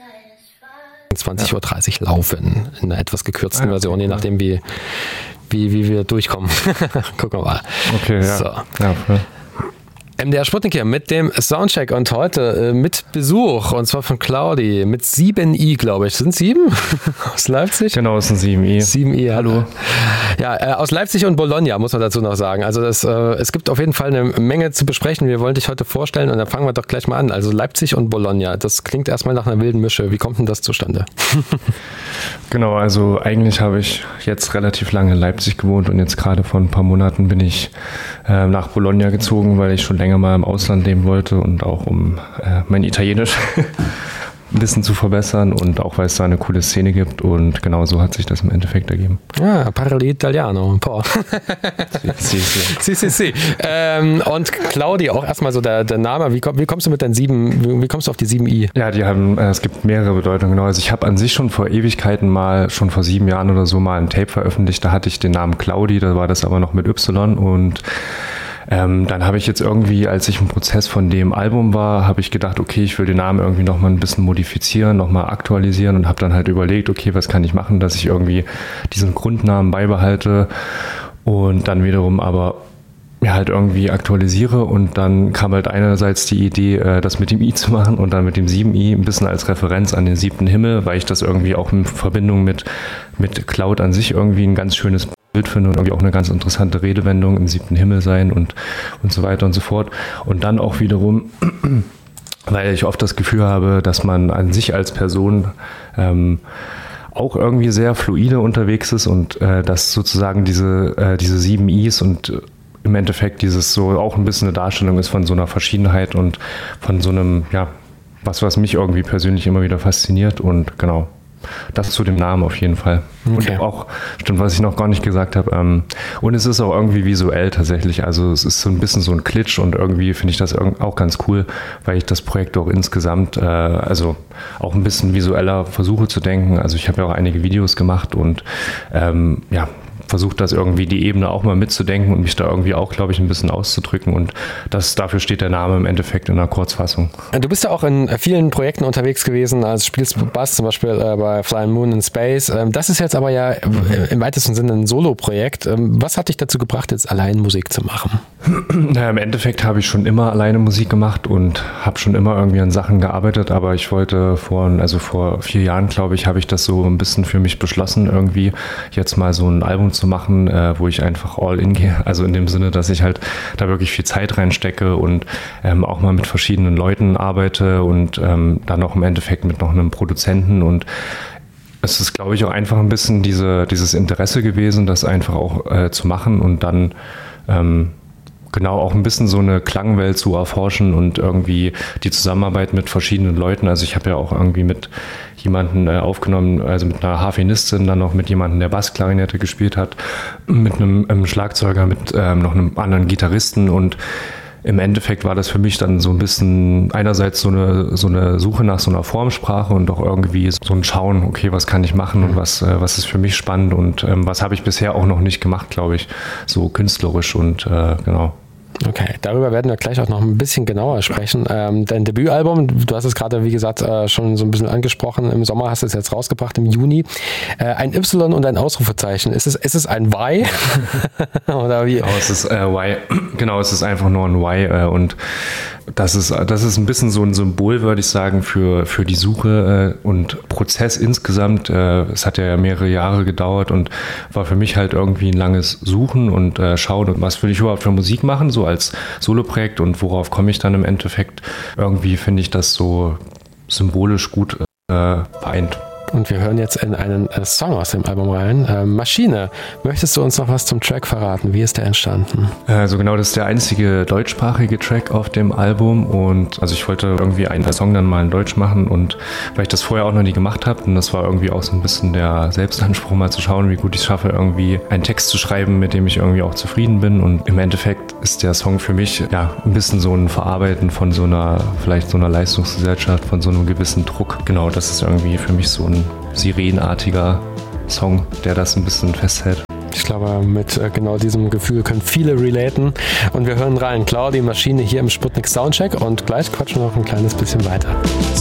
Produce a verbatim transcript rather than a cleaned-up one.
zwanzig Uhr dreißig laufen, in einer etwas gekürzten ah, Version, je nachdem wie, wie, wie wir durchkommen. Gucken wir mal. Okay, ja. So. Ja, voll. M D R Sputnik hier mit dem Soundcheck und heute äh, mit Besuch, und zwar von Claudi mit sieben i, glaube ich. Sind sieben? Aus Leipzig? Genau, es sind sieben i. sieben i, hallo. Ja, äh, aus Leipzig und Bologna, muss man dazu noch sagen. Also das, äh, es gibt auf jeden Fall eine Menge zu besprechen. Wir wollen dich heute vorstellen und dann fangen wir doch gleich mal an. Also Leipzig und Bologna, das klingt erstmal nach einer wilden Mische. Wie kommt denn das zustande? Genau, also eigentlich habe ich jetzt relativ lange in Leipzig gewohnt und jetzt gerade vor ein paar Monaten bin ich äh, nach Bologna gezogen, weil ich schon länger mal im Ausland leben wollte und auch um äh, mein Italienisch ein bisschen zu verbessern und auch weil es da eine coole Szene gibt, und genau so hat sich das im Endeffekt ergeben. Ah, parli italiano, un po'. Si, si. Si, si, si. Ähm, und Claudi, auch erstmal so der, der Name, wie, komm, wie kommst du mit deinen sieben, wie, wie kommst du auf die sieben i? Ja, die haben, äh, es gibt mehrere Bedeutungen, genau. Also ich habe an sich schon vor Ewigkeiten mal, schon vor sieben Jahren oder so mal ein Tape veröffentlicht, da hatte ich den Namen Claudi, da war das aber noch mit Y, und Ähm, dann habe ich jetzt irgendwie, als ich im Prozess von dem Album war, habe ich gedacht, okay, ich will den Namen irgendwie nochmal ein bisschen modifizieren, nochmal aktualisieren, und habe dann halt überlegt, okay, was kann ich machen, dass ich irgendwie diesen Grundnamen beibehalte und dann wiederum aber ja, halt irgendwie aktualisiere, und dann kam halt einerseits die Idee, das mit dem i zu machen und dann mit dem sieben i ein bisschen als Referenz an den siebten Himmel, weil ich das irgendwie auch in Verbindung mit, mit Cloud an sich irgendwie ein ganz schönes Bild finde und irgendwie auch eine ganz interessante Redewendung, im siebten Himmel sein und, und so weiter und so fort. Und dann auch wiederum, weil ich oft das Gefühl habe, dass man an sich als Person ähm, auch irgendwie sehr fluide unterwegs ist, und äh, dass sozusagen diese, äh, diese sieben I's und äh, im Endeffekt dieses so auch ein bisschen eine Darstellung ist von so einer Verschiedenheit und von so einem, ja, was, was mich irgendwie persönlich immer wieder fasziniert, und genau. Das zu dem Namen auf jeden Fall. Okay. Und auch, stimmt, was ich noch gar nicht gesagt habe, ähm, und es ist auch irgendwie visuell tatsächlich, also es ist so ein bisschen so ein Glitch, und irgendwie finde ich das auch ganz cool, weil ich das Projekt auch insgesamt, äh, also auch ein bisschen visueller versuche zu denken. Also ich habe ja auch einige Videos gemacht und ähm, ja, versucht, das irgendwie die Ebene auch mal mitzudenken und mich da irgendwie auch, glaube ich, ein bisschen auszudrücken, und das, dafür steht der Name im Endeffekt in einer Kurzfassung. Du bist ja auch in vielen Projekten unterwegs gewesen, also spielst Bass zum Beispiel äh, bei Flying Moon in Space. Ähm, das ist jetzt aber ja im weitesten Sinne ein Solo-Projekt. Ähm, was hat dich dazu gebracht, jetzt allein Musik zu machen? Naja, im Endeffekt habe ich schon immer alleine Musik gemacht und habe schon immer irgendwie an Sachen gearbeitet, aber ich wollte vor, also vor vier Jahren, glaube ich, habe ich das so ein bisschen für mich beschlossen, irgendwie jetzt mal so ein Album zu machen, äh, wo ich einfach all in gehe, also in dem Sinne, dass ich halt da wirklich viel Zeit reinstecke und ähm, auch mal mit verschiedenen Leuten arbeite und ähm, dann auch im Endeffekt mit noch einem Produzenten, und es ist, glaube ich, auch einfach ein bisschen diese, dieses Interesse gewesen, das einfach auch äh, zu machen und dann ähm, genau auch ein bisschen so eine Klangwelt zu erforschen und irgendwie die Zusammenarbeit mit verschiedenen Leuten. Also ich habe ja auch irgendwie mit jemanden äh, aufgenommen, also mit einer Harfenistin, dann noch mit jemandem, der Bassklarinette gespielt hat, mit einem, einem Schlagzeuger, mit ähm, noch einem anderen Gitarristen, und im Endeffekt war das für mich dann so ein bisschen einerseits so eine, so eine Suche nach so einer Formsprache und auch irgendwie so ein Schauen, okay, was kann ich machen und was, äh, was ist für mich spannend und ähm, was habe ich bisher auch noch nicht gemacht, glaube ich, so künstlerisch, und äh, genau. Okay, darüber werden wir gleich auch noch ein bisschen genauer sprechen. Ähm, dein Debütalbum, du hast es gerade, wie gesagt, äh, schon so ein bisschen angesprochen, im Sommer hast du es jetzt rausgebracht, im Juni. Äh, ein Y und ein Ausrufezeichen. Ist es, ist es ein Y? Oder wie? Genau, es ist äh, Y. Genau, es ist einfach nur ein Y, äh, und das ist, das ist ein bisschen so ein Symbol, würde ich sagen, für, für die Suche äh, und Prozess insgesamt. Äh, es hat ja mehrere Jahre gedauert und war für mich halt irgendwie ein langes Suchen und äh, Schauen, was will ich überhaupt für Musik machen, so als Soloprojekt, und worauf komme ich dann im Endeffekt. Irgendwie finde ich das so symbolisch gut äh, vereint. Und wir hören jetzt in einen äh, Song aus dem Album rein. Äh, Maschine. Möchtest du uns noch was zum Track verraten? Wie ist der entstanden? Also genau, das ist der einzige deutschsprachige Track auf dem Album, und also ich wollte irgendwie einen Song dann mal in Deutsch machen, und weil ich das vorher auch noch nie gemacht habe, und das war irgendwie auch so ein bisschen der Selbstanspruch, mal zu schauen, wie gut ich es schaffe, irgendwie einen Text zu schreiben, mit dem ich irgendwie auch zufrieden bin, und im Endeffekt ist der Song für mich ja ein bisschen so ein Verarbeiten von so einer, vielleicht so einer Leistungsgesellschaft, von so einem gewissen Druck. Genau, das ist irgendwie für mich so ein sirenartiger Song, der das ein bisschen festhält. Ich glaube, mit äh, genau diesem Gefühl können viele relaten. Und wir hören rein. Claudi, Maschine hier im Sputnik Soundcheck, und gleich quatschen wir noch ein kleines bisschen weiter.